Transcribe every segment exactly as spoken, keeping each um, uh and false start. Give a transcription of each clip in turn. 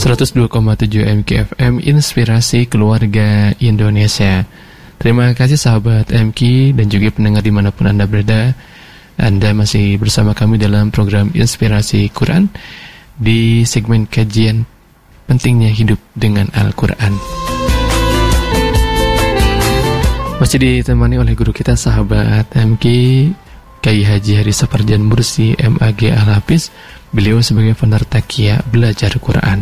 seratus dua koma tujuh M K F M Inspirasi Keluarga Indonesia. Terima kasih sahabat M K dan juga pendengar dimanapun Anda berada. Anda masih bersama kami dalam program Inspirasi Quran di segmen kajian pentingnya hidup dengan Al-Quran. Masih ditemani oleh guru kita sahabat M K, Kiai Haji Hari Sapardian Mursi M A G Al-Hafiz. Beliau sebagai founder Takia Belajar Quran.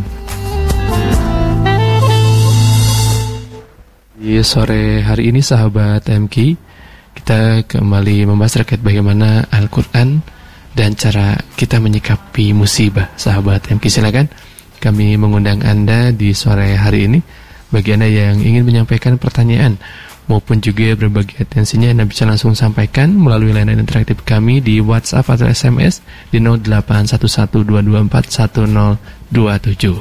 Di sore hari ini sahabat M K, kita kembali membahas terkait bagaimana Al-Quran dan cara kita menyikapi musibah. Sahabat M K, silakan kami mengundang Anda di sore hari ini. Bagi Anda yang ingin menyampaikan pertanyaan maupun juga berbagi atensinya, Anda bisa langsung sampaikan melalui layanan interaktif kami di WhatsApp atau S M S di nol delapan satu satu dua dua empat satu nol dua tujuh.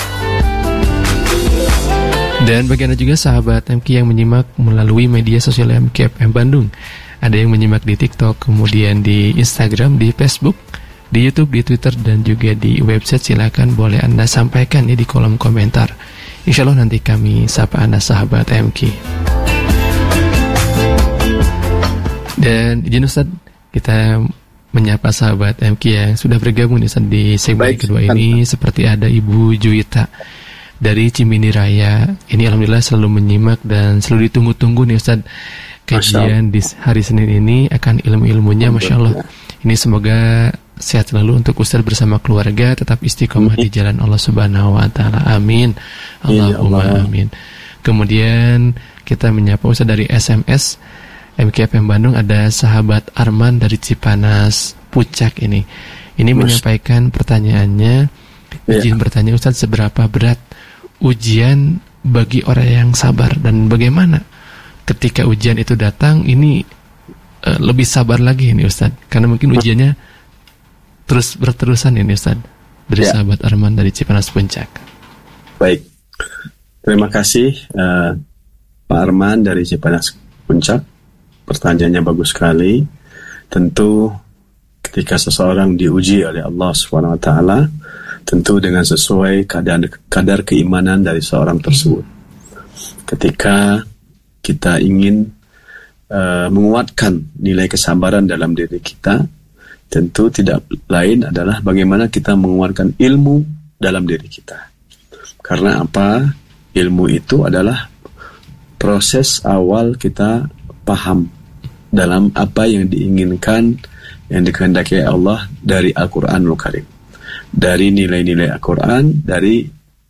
Dan bagi Anda juga sahabat M K yang menyimak melalui media sosial M K F M Bandung, ada yang menyimak di TikTok, kemudian di Instagram, di Facebook, di YouTube, di Twitter, dan juga di website, silakan boleh Anda sampaikan ya di kolom komentar. Insya Allah nanti kami sapa Anda sahabat M K. Dan izin Ustaz, kita menyapa sahabat M K yang sudah bergabung Ustaz di segmen Baik, kedua ini. Seperti ada Ibu Juwita dari Cimindi Raya. Ini alhamdulillah selalu menyimak dan selalu ditunggu-tunggu nih Ustaz kajian di hari Senin ini akan ilmu-ilmunya, Masya Allah. Ini semoga sehat selalu untuk Ustaz bersama keluarga, tetap istiqomah di jalan Allah Subhanahu wa taala. Amin. Allahumma ya Allah. Amin. Kemudian kita menyapa Ustaz dari S M S M K F M Bandung, ada sahabat Arman dari Cipanas Puncak ini. Ini Mas. menyampaikan pertanyaannya. Izin ya. bertanya Ustaz, seberapa berat ujian bagi orang yang sabar, dan bagaimana ketika ujian itu datang ini uh, lebih sabar lagi ini Ustaz, karena mungkin ujiannya terus berterusan ini Ustaz. Dari ya. sahabat Arman dari Cipanas Puncak. Baik, terima kasih uh, Pak Arman dari Cipanas Puncak. Pertanyaannya bagus sekali. Tentu ketika seseorang diuji oleh Allah subhanahu wa taala, tentu dengan sesuai kadar, kadar keimanan dari seorang tersebut. Ketika kita ingin uh, menguatkan nilai kesabaran dalam diri kita, tentu tidak lain adalah bagaimana kita menguatkan ilmu dalam diri kita. Karena apa? Ilmu itu adalah proses awal kita paham dalam apa yang diinginkan, yang dikehendaki Allah dari Al-Quranul Karim, dari nilai-nilai Al-Quran, dari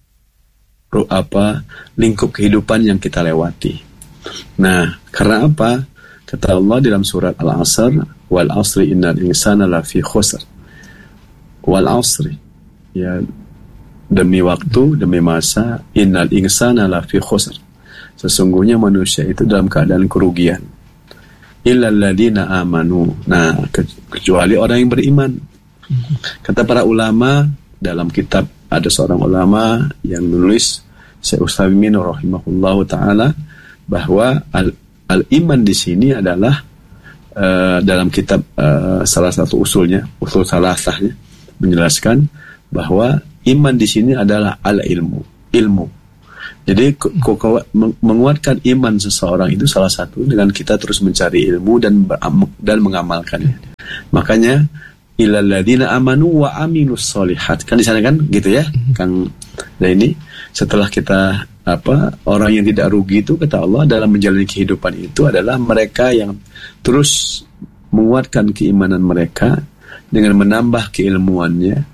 apa lingkup kehidupan yang kita lewati. Nah, karena apa? Kata Allah dalam surat Al-Asr, wal asri innal insana lafi khusr. Wal asri, ya, demi waktu, demi masa, innal insana lafi khusr. Sesungguhnya manusia itu dalam keadaan kerugian. Illal ladzina amanu. Nah, kecuali orang yang beriman. Kata para ulama, dalam kitab ada seorang ulama yang menulis, Syekh Utsaimin rahimahullahu taala, bahwa al, al-iman di sini adalah uh, dalam kitab uh, salah satu usulnya, usul salasahnya, menjelaskan bahwa iman di sini adalah al-ilmu, ilmu. Jadi menguatkan iman seseorang itu salah satu dengan kita terus mencari ilmu dan dan mengamalkannya. Makanya ilal ladzina amanu wa aminus sholihat. Kan di sana kan gitu ya, Kang. Nah ini setelah kita apa orang yang tidak rugi itu kata Allah dalam menjalani kehidupan itu adalah mereka yang terus menguatkan keimanan mereka dengan menambah keilmuannya.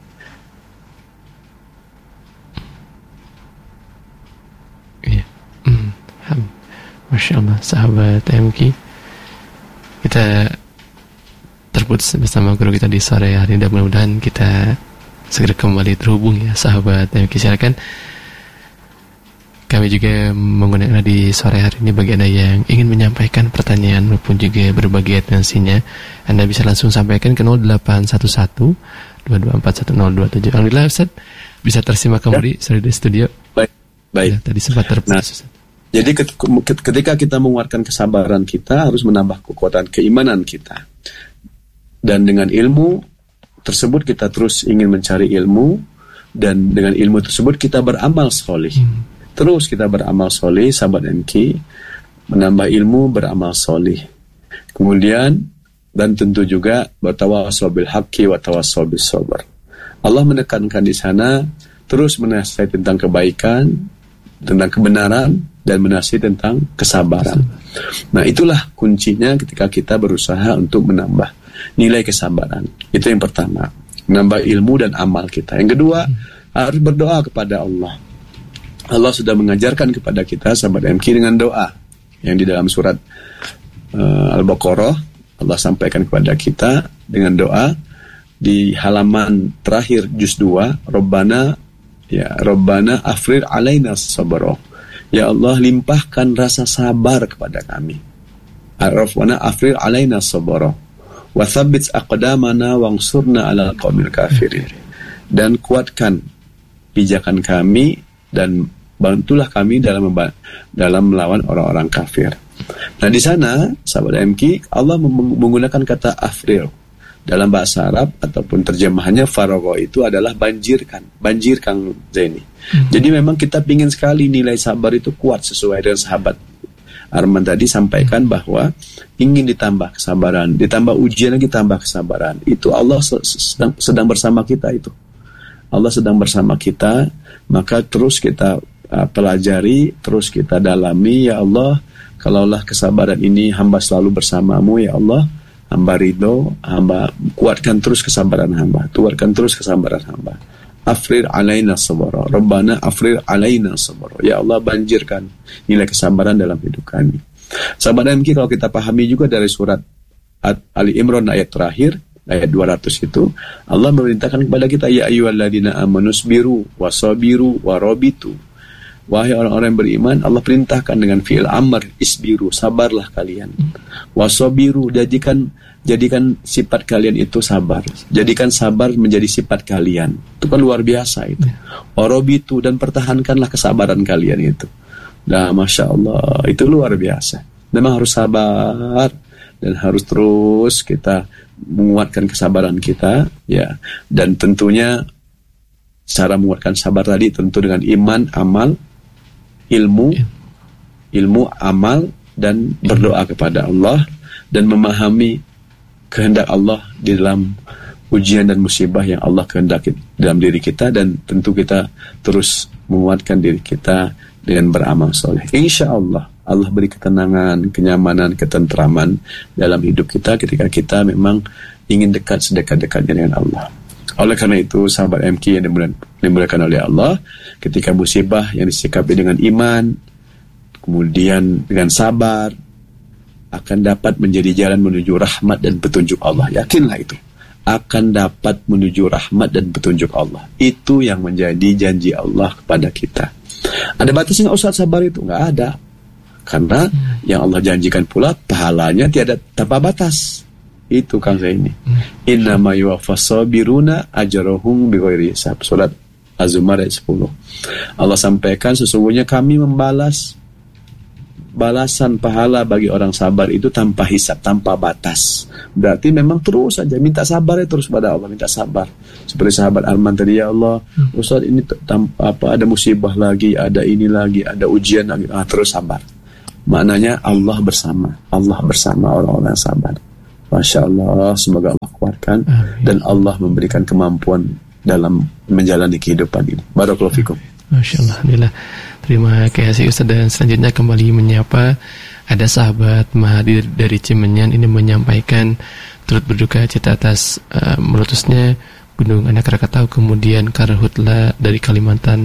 Masya Allah, sahabat M K, kita terputus bersama guru kita di sore hari ini, dan mudah-mudahan kita segera kembali terhubung ya sahabat M K. Silakan kami juga menggunakan di sore hari ini bagi Anda yang ingin menyampaikan pertanyaan maupun juga berbagi atensinya, Anda bisa langsung sampaikan ke nol delapan satu satu dua dua empat satu nol dua tujuh. Alhamdulillah Ustaz bisa tersimak kembali ya. Di studio. Baik, baik. Ya, tadi sempat terputus. Nah, jadi ketika kita menguatkan kesabaran kita, harus menambah kekuatan keimanan kita. Dan dengan ilmu tersebut kita terus ingin mencari ilmu, dan dengan ilmu tersebut kita beramal solih. Hmm. Terus kita beramal solih, sahabat M K, menambah ilmu, beramal solih. Kemudian dan tentu juga bertawassaw bil haqqi wa tawassaw bis sabr. Allah menekankan di sana terus menasihati tentang kebaikan, tentang kebenaran, dan menasihati tentang kesabaran. Nah, itulah kuncinya ketika kita berusaha untuk menambah nilai kesabaran. Itu yang pertama, menambah ilmu dan amal kita. Yang kedua, harus berdoa kepada Allah. Allah sudah mengajarkan kepada kita, sahabat M K, dengan doa yang di dalam surat uh, Al-Baqarah. Allah sampaikan kepada kita dengan doa di halaman terakhir juz dua, Rabbana ya Rabbana afrir alaina sabra. Ya Allah, limpahkan rasa sabar kepada kami. Rabbana afrir alaina sabra wa tsabbit aqdamana wansurna 'alal qaumil kafirin. Dan kuatkan pijakan kami dan bantulah kami dalam dalam melawan orang-orang kafir. Nah, di sana sahabat M K, Allah menggunakan kata afril. Dalam bahasa Arab ataupun terjemahannya faragha itu adalah banjirkan, banjir Kang Zaini. Hmm. Jadi memang kita ingin sekali nilai sabar itu kuat sesuai dengan sahabat Arman tadi sampaikan bahwa ingin ditambah kesabaran, ditambah ujian lagi tambah kesabaran. Itu Allah sedang, sedang bersama kita itu. Allah sedang bersama kita, maka terus kita uh, pelajari, terus kita dalami. Ya Allah, kalaulah kesabaran ini hamba selalu bersamamu, ya Allah, hamba ridho, hamba kuatkan terus kesabaran hamba, kuatkan terus kesabaran hamba. Afrir alaina sabara, Rabbana afrir alaina sabara. Ya Allah, banjirkan nilai kesabaran dalam hidup kami. Sahabat M K, kalau kita pahami juga dari surat Ali Imran ayat terakhir, ayat dua ratus itu, Allah memerintahkan kepada kita, ya ayyuhalladzina amanu sabiru wasabiru warabitu. Wahai orang-orang yang beriman, Allah perintahkan dengan fi'il amr, isbiru, sabarlah kalian. Wasabiru, jadikan jadikan sifat kalian itu sabar. Jadikan sabar menjadi sifat kalian. Itu kan luar biasa itu. Warabitu, dan pertahankanlah kesabaran kalian itu. Nah, Masya Allah, itu luar biasa. Memang harus sabar dan harus terus kita menguatkan kesabaran kita, ya. Dan tentunya cara menguatkan sabar tadi tentu dengan iman, amal, ilmu, ilmu, amal, dan berdoa kepada Allah dan memahami kehendak Allah di dalam ujian dan musibah yang Allah kehendaki dalam diri kita, dan tentu kita terus menguatkan diri kita dengan beramal soleh. Insya Allah Allah beri ketenangan, kenyamanan, ketentraman dalam hidup kita ketika kita memang ingin dekat sedekat-dekatnya dengan Allah. Oleh karena itu, sahabat M K yang dimuliakan oleh Allah, ketika musibah yang disikapi dengan iman, kemudian dengan sabar, akan dapat menjadi jalan menuju rahmat dan petunjuk Allah. Yakinlah itu. Akan dapat menuju rahmat dan petunjuk Allah. Itu yang menjadi janji Allah kepada kita. Ada batasnya Ustaz sabar itu? Nggak ada. Karena yang Allah janjikan pula pahalanya tiada tanpa batas. Itu Kang Zaini. Innama yuwaffas sabiruna ajrahum bighairi hisab. Surat Az-Zumar ayat sepuluh. Allah sampaikan sesungguhnya kami membalas balasan pahala bagi orang sabar itu tanpa hisab, tanpa batas. Berarti memang terus saja minta sabar ya, terus pada Allah minta sabar. Seperti sahabat Arman tadi, ya Allah, Ustaz ini tanpa apa ada musibah lagi, ada ini lagi, ada ujian lagi, ah, terus sabar. Maknanya Allah bersama, Allah bersama orang-orang yang sabar. Masya Allah, semoga Allah kuatkan. Amin. Dan Allah memberikan kemampuan dalam menjalani kehidupan ini. Barakallahu fikum. Masya Allah, Alhamdulillah. Terima kasih Ustaz. Dan selanjutnya kembali menyapa, ada sahabat Mahadi dari Cimenyan ini menyampaikan turut berduka cita atas uh, meletusnya Gunung Anak Krakatau, kemudian Karhutla dari Kalimantan,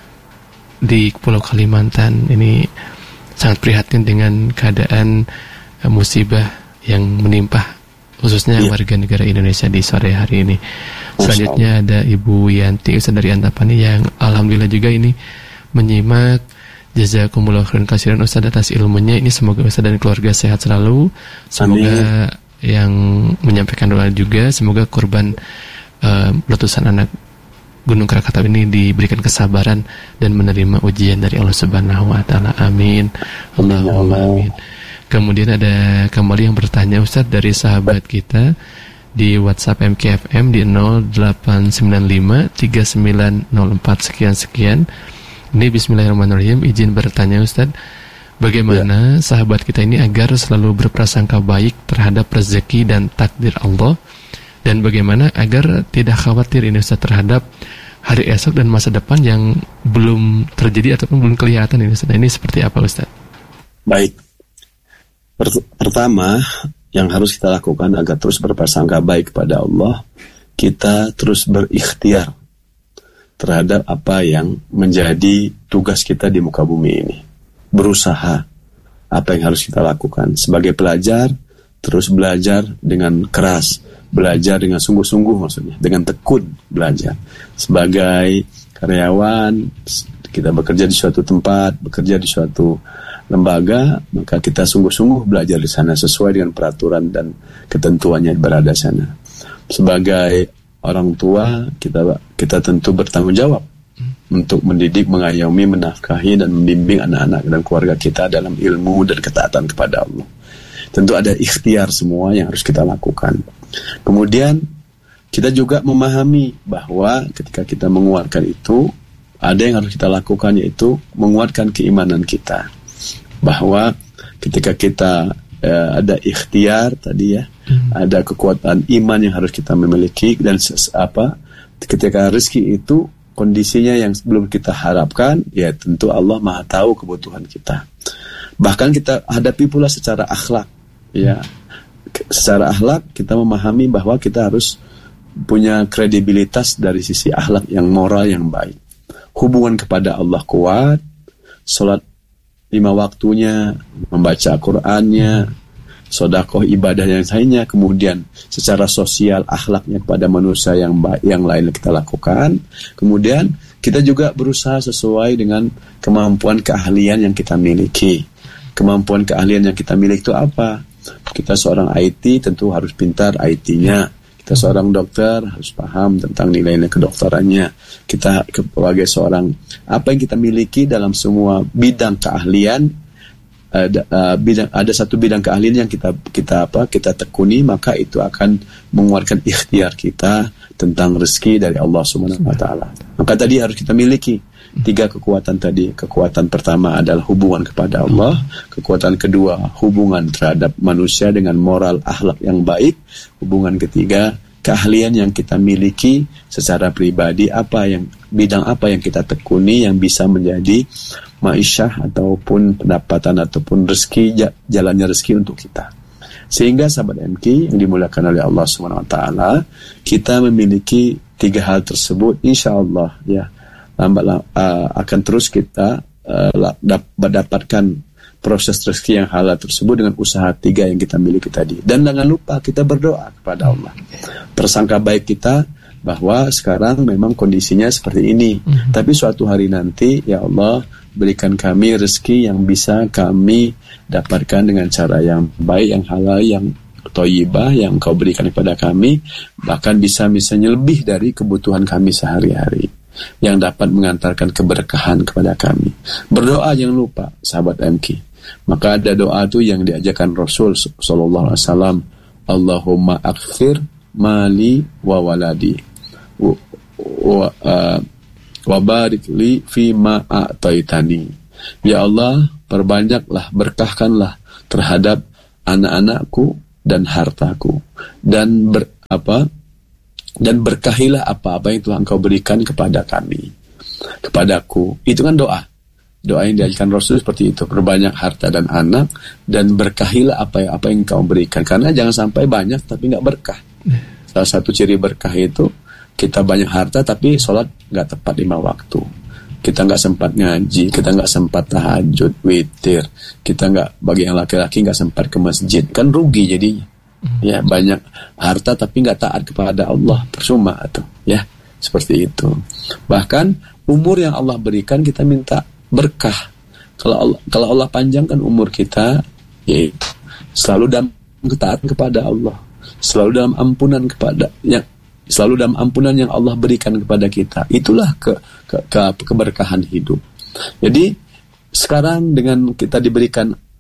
di Pulau Kalimantan. Ini sangat prihatin dengan keadaan uh, musibah yang menimpa khususnya yeah. warga negara Indonesia di sore hari ini. Selanjutnya ada Ibu Yanti Ustaz dari Antapani yang alhamdulillah juga ini menyimak. Jazakumullah khairan katsiran Ustaz atas ilmunya. Ini semoga Ustaz dan keluarga sehat selalu. Semoga Amin. Yang menyampaikan doa juga semoga korban uh, letusan anak Gunung Krakatau ini diberikan kesabaran dan menerima ujian dari Allah Subhanahu wa taala. Amin. Allahumma amin. Kemudian ada kembali yang bertanya Ustaz dari sahabat kita di WhatsApp M K F M di nol delapan sembilan lima tiga sembilan nol empat sekian sekian. Ini bismillahirrahmanirrahim, izin bertanya Ustaz, bagaimana ya. sahabat kita ini agar selalu berprasangka baik terhadap rezeki dan takdir Allah, dan bagaimana agar tidak khawatir ini Ustaz terhadap hari esok dan masa depan yang belum terjadi ataupun belum kelihatan ini Ustaz. Ini seperti apa Ustaz? Baik. Pertama, yang harus kita lakukan agar terus berprasangka baik kepada Allah, kita terus berikhtiar terhadap apa yang menjadi tugas kita di muka bumi ini. Berusaha apa yang harus kita lakukan. Sebagai pelajar, terus belajar dengan keras, belajar dengan sungguh-sungguh maksudnya, dengan tekun belajar. Sebagai karyawan, kita bekerja di suatu tempat, bekerja di suatu lembaga, maka kita sungguh-sungguh belajar di sana sesuai dengan peraturan dan ketentuannya berada di sana. Sebagai orang tua, kita kita tentu bertanggung jawab untuk mendidik, mengayomi, menafkahi dan membimbing anak-anak dan keluarga kita dalam ilmu dan ketaatan kepada Allah. Tentu ada ikhtiar semua yang harus kita lakukan. Kemudian kita juga memahami bahwa ketika kita menguatkan itu, ada yang harus kita lakukan, yaitu menguatkan keimanan kita. Bahwa ketika kita eh, ada ikhtiar tadi ya, hmm. ada kekuatan iman yang harus kita memiliki, dan ses, apa ketika rezeki itu kondisinya yang belum kita harapkan, ya tentu Allah Maha tahu kebutuhan kita. Bahkan kita hadapi pula secara akhlak, ya. Secara akhlak kita memahami bahwa kita harus punya kredibilitas dari sisi akhlak yang moral yang baik. Hubungan kepada Allah kuat, salat lima waktunya, membaca Qur'annya, sedekah, ibadah yang lainnya, kemudian secara sosial akhlaknya kepada manusia yang baik, yang lain kita lakukan. Kemudian kita juga berusaha sesuai dengan kemampuan keahlian yang kita miliki. Kemampuan keahlian yang kita miliki itu apa? Kita seorang I T tentu harus pintar I T-nya. Kita seorang dokter harus paham tentang nilai-nilai kedokterannya. Kita sebagai seorang, apa yang kita miliki dalam semua bidang keahlian, ada, uh, bidang, ada satu bidang keahlian yang kita kita apa kita tekuni, maka itu akan menguatkan ikhtiar kita tentang rezeki dari Allah Subhanahu wa taala. Maka tadi harus kita miliki tiga kekuatan tadi. Kekuatan pertama adalah hubungan kepada Allah, kekuatan kedua hubungan terhadap manusia dengan moral akhlak yang baik, hubungan ketiga keahlian yang kita miliki secara pribadi, apa yang bidang apa yang kita tekuni yang bisa menjadi maisyah ataupun pendapatan ataupun rezeki, jalannya rezeki untuk kita. Sehingga sahabat M K yang dimuliakan oleh Allah Subhanahu wa taala, kita memiliki tiga hal tersebut, insyaallah ya lambat uh, akan terus kita uh, mendapatkan proses rezeki yang halal tersebut dengan usaha tiga yang kita miliki tadi. Dan jangan lupa kita berdoa kepada Allah. Persangka baik kita bahwa sekarang memang kondisinya seperti ini, mm-hmm. tapi suatu hari nanti ya Allah berikan kami rezeki yang bisa kami dapatkan dengan cara yang baik, yang halal, yang thayyibah yang Kau berikan kepada kami, bahkan bisa misalnya lebih dari kebutuhan kami sehari-hari, yang dapat mengantarkan keberkahan kepada kami. Berdoa jangan lupa sahabat M K. Maka ada doa tu yang diajarkan Rasul sallallahu alaihi wasallam, Allahumma akfir mali wa waladi wa, wa, uh, wa barik li fi ma a'taitani. Ya Allah, perbanyaklah, berkahkanlah terhadap anak-anakku dan hartaku, dan ber, apa dan berkahilah apa-apa yang Tuhan Kau berikan kepada kami, kepadaku. Itu kan doa. Doa yang diajarkan Rasul seperti itu, perbanyak harta dan anak, dan berkahilah apa apa yang Kau berikan. Karena jangan sampai banyak tapi nggak berkah. Salah satu ciri berkah itu kita banyak harta tapi sholat nggak tepat lima waktu. Kita nggak sempat ngaji, kita nggak sempat tahajud, witir. Kita nggak, bagi yang laki-laki nggak sempat ke masjid, kan rugi jadinya. Ya, banyak harta tapi nggak taat kepada Allah, percuma atau ya seperti itu. Bahkan umur yang Allah berikan kita minta berkah. Kalau Allah, kalau Allah panjangkan umur kita, yaitu selalu dalam ketaatan kepada Allah, selalu dalam ampunan kepada yang selalu dalam ampunan yang Allah berikan kepada kita. Itulah ke, ke, ke keberkahan hidup. Jadi sekarang dengan kita diberikan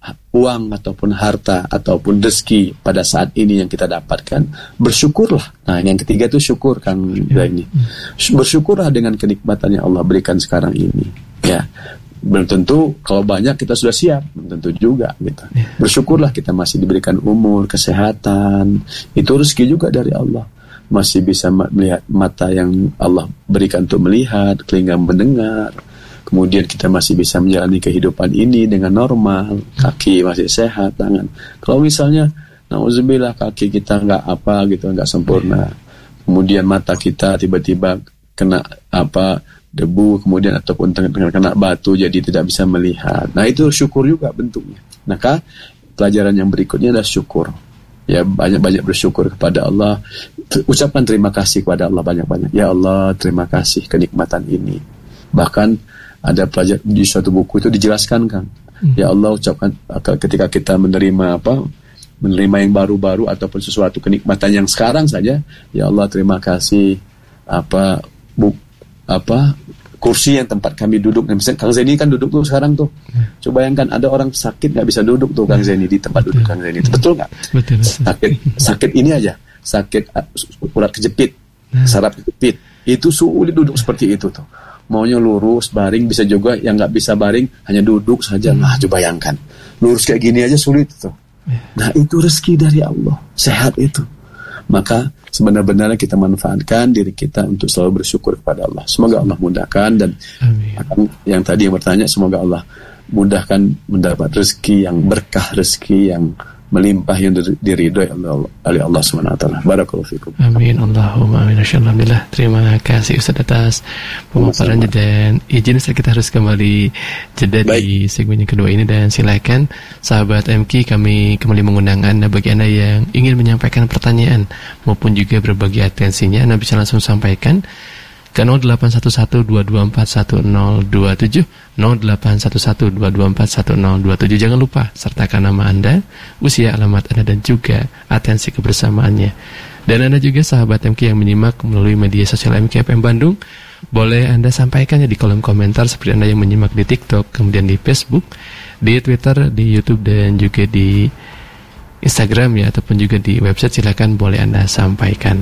uang ataupun harta ataupun rezeki pada saat ini yang kita dapatkan, bersyukurlah. Nah, yang ketiga itu syukur, Kang Zaini. Bersyukurlah dengan kenikmatan yang Allah berikan sekarang ini. Ya, belum tentu kalau banyak kita sudah siap, belum tentu juga gitu. Bersyukurlah kita masih diberikan umur, kesehatan, itu rezeki juga dari Allah. Masih bisa melihat, mata yang Allah berikan untuk melihat, telinga mendengar. Kemudian kita masih bisa menjalani kehidupan ini dengan normal, kaki masih sehat, tangan. Kalau misalnya, nauzubillah, kaki kita nggak apa gitu, nggak sempurna. Kemudian mata kita tiba-tiba kena apa debu, kemudian ataupun kena, kena batu, jadi tidak bisa melihat. Nah, itu syukur juga bentuknya. Maka pelajaran yang berikutnya adalah syukur. Ya, banyak-banyak bersyukur kepada Allah. Ucapkan terima kasih kepada Allah banyak-banyak. Ya Allah, terima kasih kenikmatan ini. Bahkan ada pelajaran di suatu buku itu dijelaskan, kan. Hmm. Ya Allah, ucapkan ketika kita menerima apa, menerima yang baru-baru ataupun sesuatu kenikmatan yang sekarang saja, ya Allah terima kasih apa bu, apa kursi yang tempat kami duduk. Nah, misalnya Kang Zaini kan duduk tuh sekarang tuh. Hmm. Coba bayangkan ada orang sakit nggak bisa duduk tuh, Kang Zaini, di tempat betul. Duduk Kang Zaini. Betul nggak? Betul. Sakit sakit ini aja, sakit urat kejepit, hmm. saraf kejepit, itu sulit duduk seperti itu tuh. Maunya lurus, baring, bisa juga yang nggak bisa baring, hanya duduk saja. Hmm. Nah, coba bayangkan. Lurus kayak gini aja sulit tuh. Nah, itu rezeki dari Allah. Sehat itu. Maka sebenar-benarnya kita manfaatkan diri kita untuk selalu bersyukur kepada Allah. Semoga Allah mudahkan, dan akan, yang tadi yang bertanya, semoga Allah mudahkan mendapat rezeki yang berkah, rezeki yang melimpah, yang diridhoi oleh Allah subhanahu wa taala. Barakallahu fikum. Amin. Allahumma amin. Alhamdulillah. Terima kasih Ustaz atas pemaparannya, dan izin Ustaz kita harus kembali jeda di segmen yang kedua ini, dan silakan sahabat M Q, kami kembali mengundang Anda, bagi Anda yang ingin menyampaikan pertanyaan maupun juga berbagi atensinya, Anda bisa langsung sampaikan ke nol delapan satu satu dua dua empat satu nol dua tujuh, nol delapan satu satu dua dua empat satu nol dua tujuh. Jangan lupa sertakan nama Anda, usia, alamat Anda, dan juga atensi kebersamaannya. Dan Anda juga sahabat M Q yang menyimak melalui media sosial M Q F M Bandung, boleh Anda sampaikannya di kolom komentar, seperti Anda yang menyimak di TikTok, kemudian di Facebook, di Twitter, di YouTube, dan juga di Instagram ya, ataupun juga di website. Silakan boleh Anda sampaikan.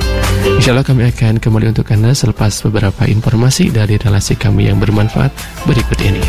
Insya Allah kami akan kembali untuk Anda selepas beberapa informasi dari relasi kami yang bermanfaat berikut ini.